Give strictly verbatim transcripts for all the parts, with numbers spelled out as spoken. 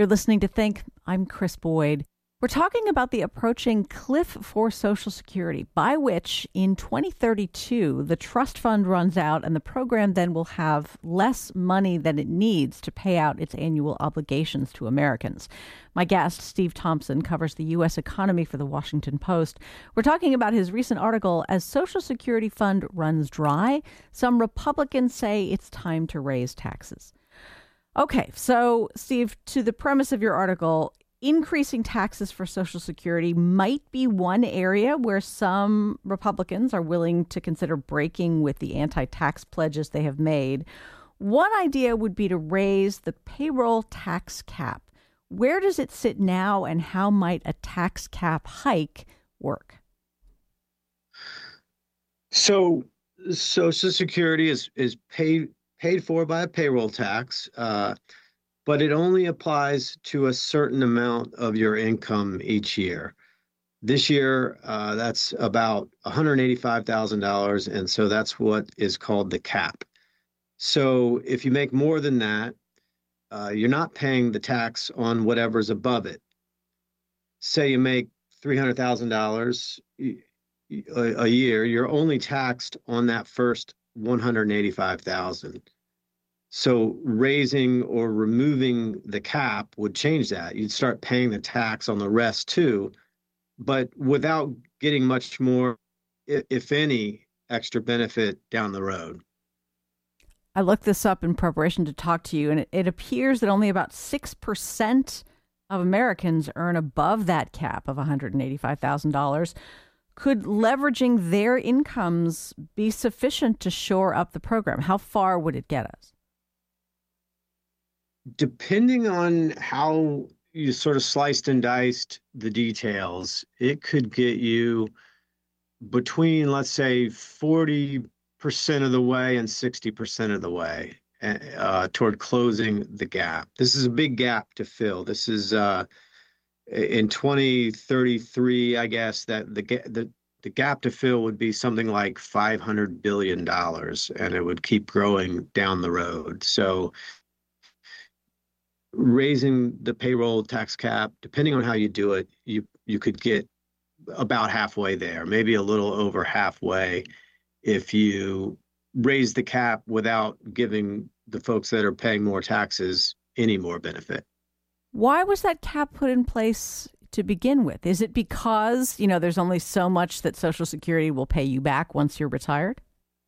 You're listening to Think. I'm Chris Boyd. We're talking about the approaching cliff for Social Security, by which in twenty thirty-two, the trust fund runs out and the program then will have less money than it needs to pay out its annual obligations to Americans. My guest, Steve Thompson, covers the U S economy for the Washington Post. We're talking about his recent article, As Social Security Fund Runs Dry, Some Republicans Say It's Time to Raise Taxes. Okay, so Steve, to the premise of your article, increasing taxes for Social Security might be one area where some Republicans are willing to consider breaking with the anti-tax pledges they have made. One idea would be to raise the payroll tax cap. Where does it sit now, and how might a tax cap hike work? So Social Security is, is paid paid for by a payroll tax, uh, but it only applies to a certain amount of your income each year. This year, uh, that's about one hundred eighty-five thousand dollars, and so that's what is called the cap. So if you make more than that, uh, you're not paying the tax on whatever's above it. Say you make three hundred thousand dollars a, a year, you're only taxed on that first one hundred eighty-five thousand dollars. So raising or removing the cap would change that. You'd start paying the tax on the rest too, but without getting much more, if any, extra benefit down the road. I looked this up in preparation to talk to you, and it, it appears that only about six percent of Americans earn above that cap of one hundred eighty-five thousand dollars. Could leveraging their incomes be sufficient to shore up the program? How far would it get us? Depending on how you sort of sliced and diced the details, it could get you between, let's say, forty percent of the way and sixty percent of the way uh, toward closing the gap. This is a big gap to fill. This is uh, in twenty thirty-three, I guess, that the, the, the gap to fill would be something like five hundred billion dollars, and it would keep growing down the road. So raising the payroll tax cap, depending on how you do it, you you could get about halfway there, maybe a little over halfway, if you raise the cap without giving the folks that are paying more taxes any more benefit. Why was that cap put in place to begin with? Is it because, you know, there's only so much that Social Security will pay you back once you're retired?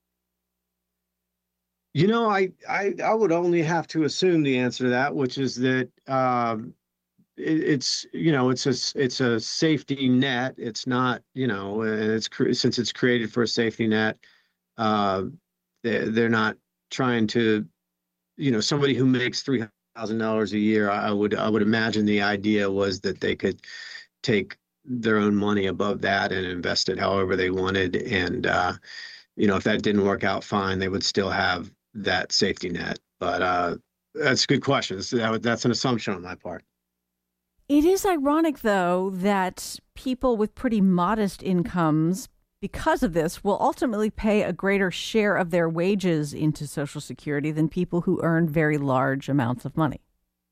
You know, I, I I would only have to assume the answer to that, which is that um, it, it's you know it's a it's a safety net. It's not you know it's since it's created for a safety net. Uh, they're, they're not trying to you know somebody who makes three thousand dollars a year. I would I would imagine the idea was that they could take their own money above that and invest it however they wanted, and uh, you know if that didn't work out fine, they would still have that safety net. But uh, that's a good question. That, that's an assumption on my part. It is ironic, though, that people with pretty modest incomes, because of this, will ultimately pay a greater share of their wages into Social Security than people who earn very large amounts of money.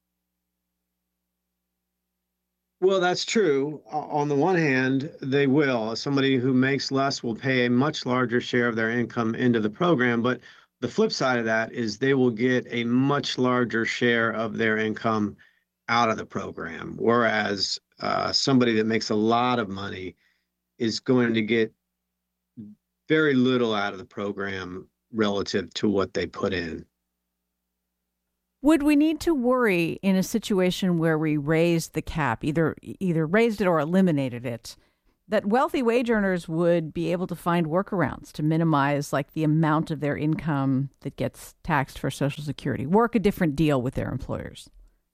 Well, that's true. On the one hand, they will. Somebody who makes less will pay a much larger share of their income into the program, but the flip side of that is they will get a much larger share of their income out of the program, whereas uh, somebody that makes a lot of money is going to get very little out of the program relative to what they put in. Would we need to worry in a situation where we raised the cap, either either raised it or eliminated it, that wealthy wage earners would be able to find workarounds to minimize like the amount of their income that gets taxed for Social Security, work a different deal with their employers?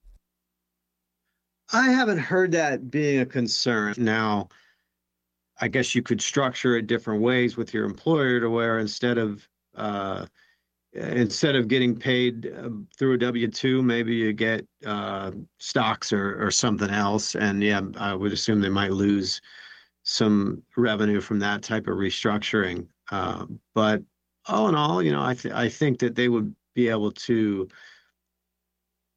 I haven't heard that being a concern. Now, I guess you could structure it different ways with your employer to where instead of uh, instead of getting paid uh, through a W two, maybe you get uh, stocks or, or something else. And yeah, I would assume they might lose some revenue from that type of restructuring. Uh, but all in all, you know, I, th- I think that they would be able to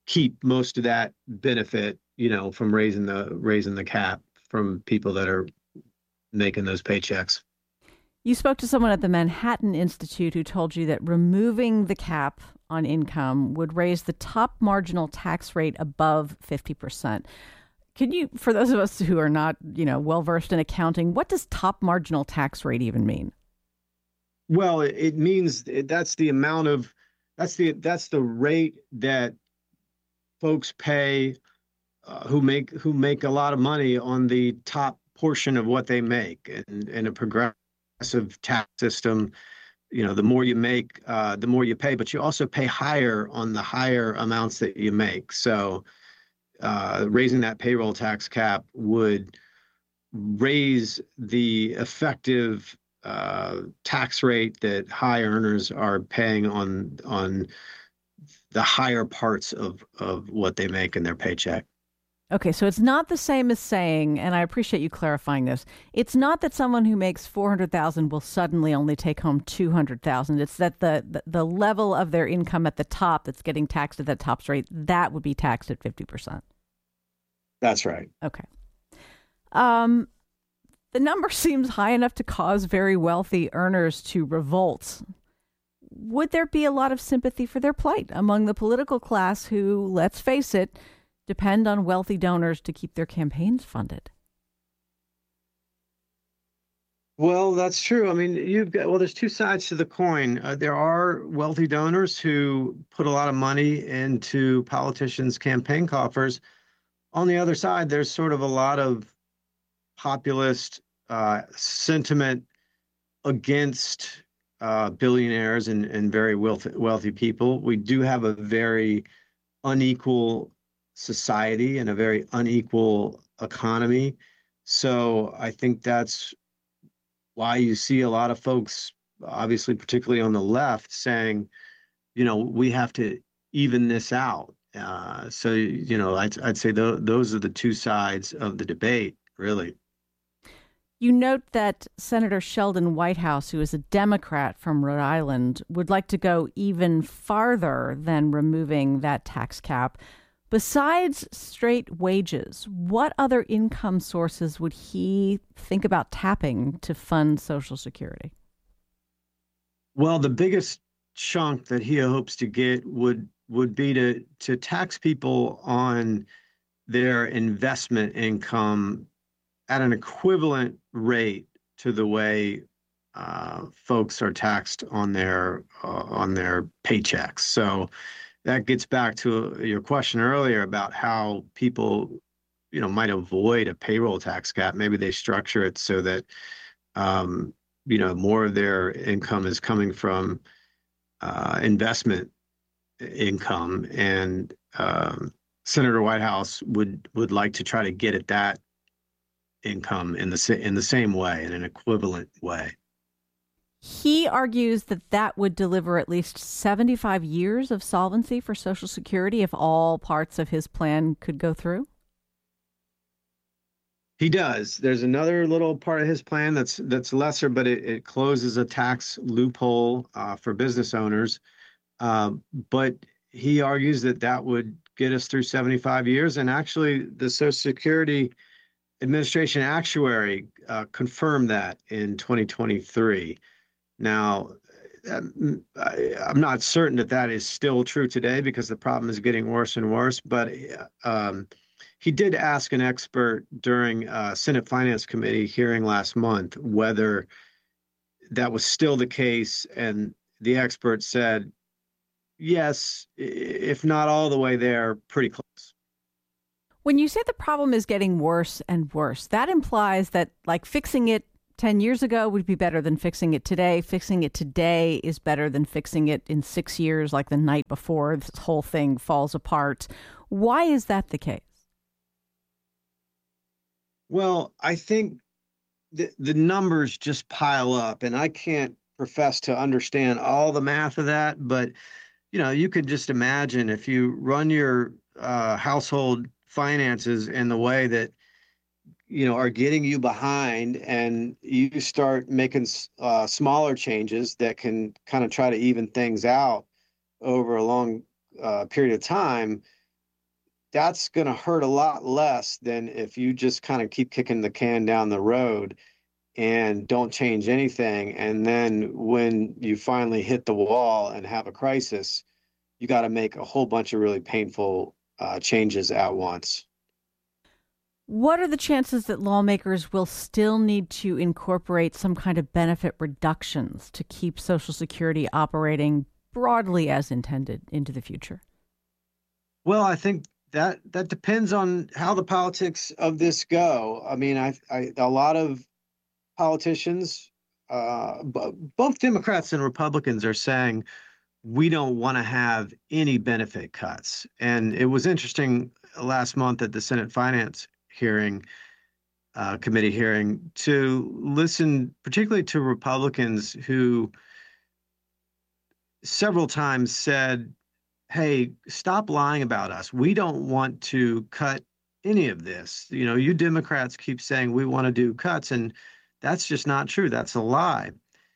keep most of that benefit, you know, from raising the raising the cap from people that are making those paychecks. You spoke to someone at the Manhattan Institute who told you that removing the cap on income would raise the top marginal tax rate above fifty percent. Can you, for those of us who are not, you know, well versed in accounting, what does top marginal tax rate even mean? Well, it, it means that's the amount of that's the that's the rate that folks pay uh, who make who make a lot of money on the top portion of what they make. And in a progressive tax system, you know, the more you make, uh, the more you pay, but you also pay higher on the higher amounts that you make. So uh, raising that payroll tax cap would raise the effective uh, tax rate that high earners are paying on on the higher parts of of what they make in their paycheck. Okay, so it's not the same as saying, and I appreciate you clarifying this. It's not that someone who makes four hundred thousand will suddenly only take home two hundred thousand. It's that the, the the level of their income at the top that's getting taxed at that top rate, that would be taxed at fifty percent. That's right. Okay. Um the number seems high enough to cause very wealthy earners to revolt. Would there be a lot of sympathy for their plight among the political class who, let's face it, depend on wealthy donors to keep their campaigns funded? Well, that's true. I mean, you've got, well, there's two sides to the coin. Uh, there are wealthy donors who put a lot of money into politicians' campaign coffers. On the other side, there's sort of a lot of populist uh, sentiment against uh, billionaires and, and very wealthy, wealthy people. We do have a very unequal society and a very unequal economy. So I think that's why you see a lot of folks, obviously, particularly on the left, saying, you know, we have to even this out. Uh, so, you know, I'd, I'd say th- those are the two sides of the debate, really. You note that Senator Sheldon Whitehouse, who is a Democrat from Rhode Island, would like to go even farther than removing that tax cap. Besides straight wages, what other income sources would he think about tapping to fund Social Security? Well, the biggest chunk that he hopes to get would would be to to tax people on their investment income at an equivalent rate to the way uh, folks are taxed on their uh, on their paychecks. So that gets back to your question earlier about how people, you know, might avoid a payroll tax cap. Maybe they structure it so that, um, you know, more of their income is coming from uh, investment income, and um, Senator Whitehouse would would like to try to get at that income in the in the same way, in an equivalent way. He argues that that would deliver at least seventy-five years of solvency for Social Security if all parts of his plan could go through. He does. There's another little part of his plan that's that's lesser, but it, it closes a tax loophole uh, for business owners. Uh, but he argues that that would get us through seventy-five years. And actually, the Social Security Administration actuary uh, confirmed that in twenty twenty-three. Now, um, I, I'm not certain that that is still true today because the problem is getting worse and worse. But um, he did ask an expert during a Senate Finance Committee hearing last month whether that was still the case. And the expert said, yes, if not all the way there, pretty close. When you say the problem is getting worse and worse, that implies that, like, fixing it ten years ago would be better than fixing it today. Fixing it today is better than fixing it in six years, like the night before this whole thing falls apart. Why is that the case? Well, I think the, the numbers just pile up, and I can't profess to understand all the math of that, but, you know, you could just imagine if you run your uh, household finances in the way that, you know, are getting you behind, and you start making uh, smaller changes that can kind of try to even things out over a long uh, period of time, that's going to hurt a lot less than if you just kind of keep kicking the can down the road and don't change anything. And then when you finally hit the wall and have a crisis, you got to make a whole bunch of really painful uh, changes at once. What are the chances that lawmakers will still need to incorporate some kind of benefit reductions to keep Social Security operating broadly as intended into the future? Well, I think that that depends on how the politics of this go. I mean, I, I a lot of politicians, uh, b- both Democrats and Republicans, are saying we don't want to have any benefit cuts. And it was interesting last month at the Senate Finance hearing, uh, committee hearing, to listen particularly to Republicans who several times said, hey, stop lying about us. We don't want to cut any of this. You know, you Democrats keep saying we want to do cuts, and that's just not true. That's a lie.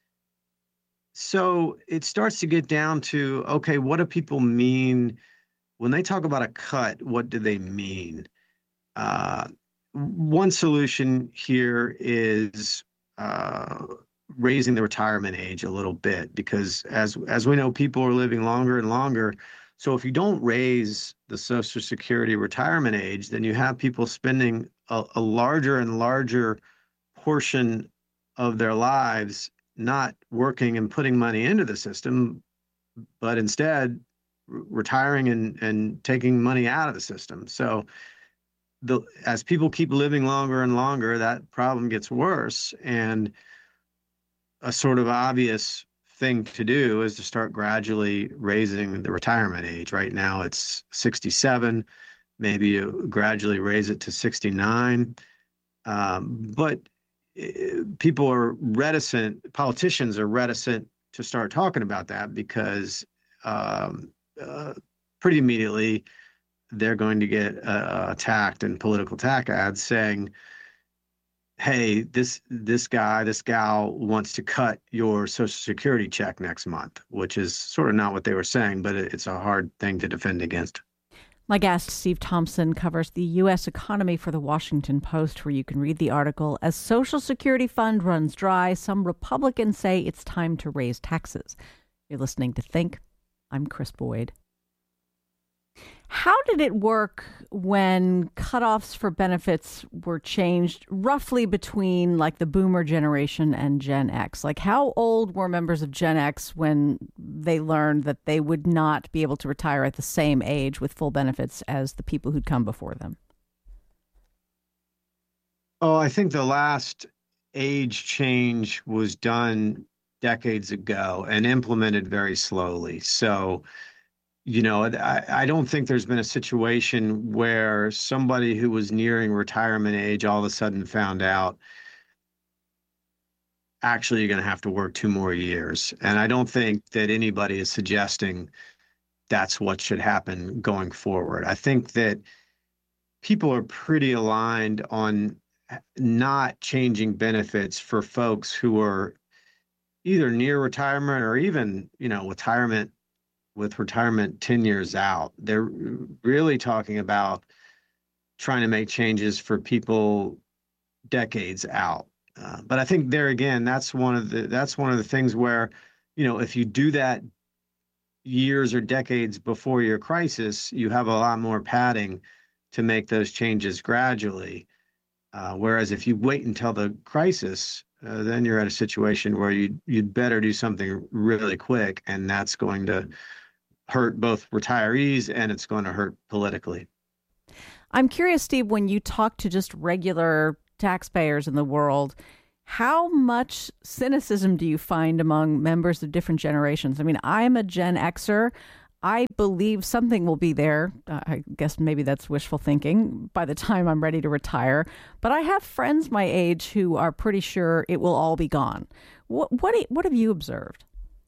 So it starts to get down to, okay, what do people mean when they talk about a cut? What do they mean? Uh, one solution here is uh, raising the retirement age a little bit, because as as we know, people are living longer and longer. So if you don't raise the Social Security retirement age, then you have people spending a, a larger and larger portion of their lives not working and putting money into the system, but instead retiring and, and taking money out of the system. So the as people keep living longer and longer, that problem gets worse. And a sort of obvious thing to do is to start gradually raising the retirement age. Right now it's sixty-seven, maybe you gradually raise it to sixty-nine. Um, but people are reticent, politicians are reticent to start talking about that because um, uh, pretty immediately they're going to get uh, attacked in political attack ads saying, hey, this this guy, this gal wants to cut your Social Security check next month, which is sort of not what they were saying, but it's a hard thing to defend against. My guest, Steve Thompson, covers the U S economy for the Washington Post, where you can read the article, As Social Security Fund Runs Dry, Some Republicans Say It's Time to Raise Taxes. You're listening to Think. I'm Chris Boyd. How did it work when cutoffs for benefits were changed roughly between like the boomer generation and Gen X? Like how old were members of Gen X when they learned that they would not be able to retire at the same age with full benefits as the people who'd come before them? Oh, I think the last age change was done decades ago and implemented very slowly. So you know, I, I don't think there's been a situation where somebody who was nearing retirement age all of a sudden found out actually you're going to have to work two more years. And I don't think that anybody is suggesting that's what should happen going forward. I think that people are pretty aligned on not changing benefits for folks who are either near retirement or even, you know, retirement with retirement ten years out. They're really talking about trying to make changes for people decades out. Uh, but I think there again, that's one of the that's one of the things where, you know, if you do that years or decades before your crisis, you have a lot more padding to make those changes gradually. Uh, whereas if you wait until the crisis, uh, then you're at a situation where you you'd better do something really quick, and that's going to hurt both retirees and it's going to hurt politically. I'm curious, Steve, when you talk to just regular taxpayers in the world, how much cynicism do you find among members of different generations? I mean, I'm a Gen Xer. I believe something will be there. Uh, I guess maybe that's wishful thinking by the time I'm ready to retire. But I have friends my age who are pretty sure it will all be gone. What what, what have you observed?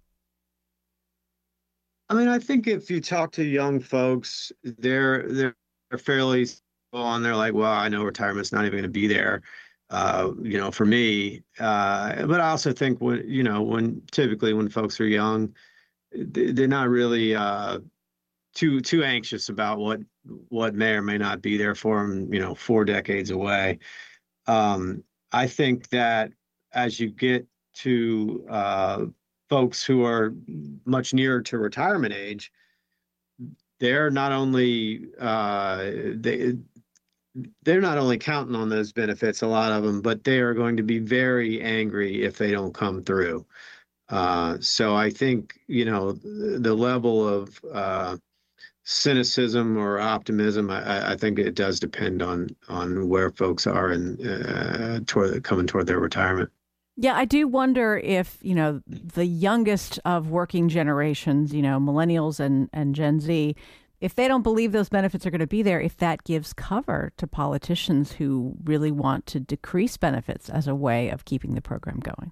I mean, I think if you talk to young folks, they're they're fairly on. They're like, well, I know retirement's not even going to be there, uh, you know, for me. Uh, but I also think when you know when typically when folks are young, they're not really uh, too too anxious about what what may or may not be there for them, you know, four decades away. Um, I think that as you get to uh, folks who are much nearer to retirement age, they're not only uh, they they're not only counting on those benefits, a lot of them, but they are going to be very angry if they don't come through. Uh, so I think, you know, the, the level of uh, cynicism or optimism, I, I think it does depend on on where folks are and uh, toward coming toward their retirement. Yeah, I do wonder if, you know, the youngest of working generations, you know, millennials and, and Gen Z, if they don't believe those benefits are going to be there, if that gives cover to politicians who really want to decrease benefits as a way of keeping the program going.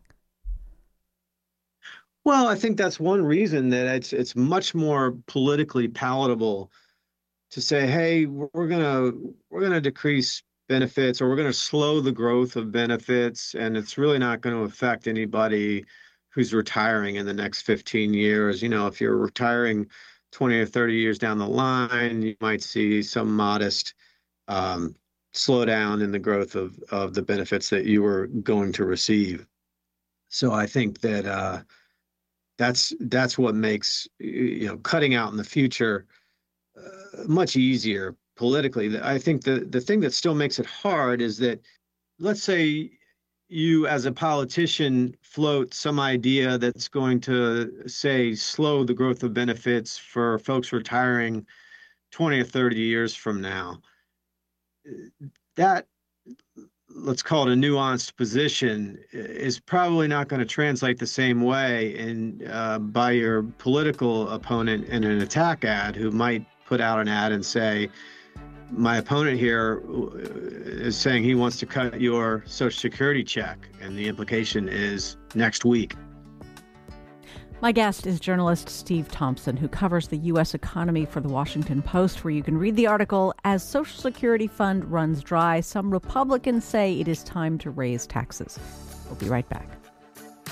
Well, I think that's one reason that it's it's much more politically palatable to say, hey, we're gonna we're gonna decrease benefits, or we're gonna slow the growth of benefits, and it's really not going to affect anybody who's retiring in the next fifteen years. You know, if you're retiring twenty or thirty years down the line, you might see some modest um, slowdown in the growth of of the benefits that you were going to receive. So I think that uh, that's that's what makes, you know, cutting out in the future uh, much easier politically. I think the the thing that still makes it hard is that, let's say you as a politician float some idea that's going to, say, slow the growth of benefits for folks retiring twenty or thirty years from now. That, let's call it a nuanced position, is probably not going to translate the same way in uh, by your political opponent in an attack ad, who might put out an ad and say, my opponent here is saying he wants to cut your Social Security check, and the implication is next week. My guest is journalist Steve Thompson, who covers the U S economy for The Washington Post, where you can read the article, As Social Security Fund Runs Dry, Some Republicans Say It Is Time to Raise Taxes. We'll be right back.